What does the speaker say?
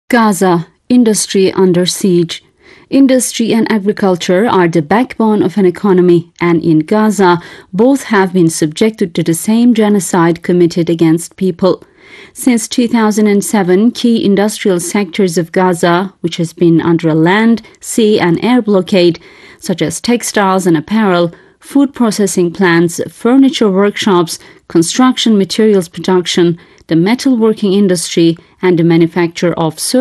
Gaza, industry under siege. Industry and agriculture are the backbone of an economy, and in Gaza, both have been subjected to the same genocide committed against people. Since 2007, key industrial sectors of Gaza, which has been under a land, sea and air blockade, such as textiles and apparel, food processing plants, furniture workshops, construction materials production, the metalworking industry, and the manufacture of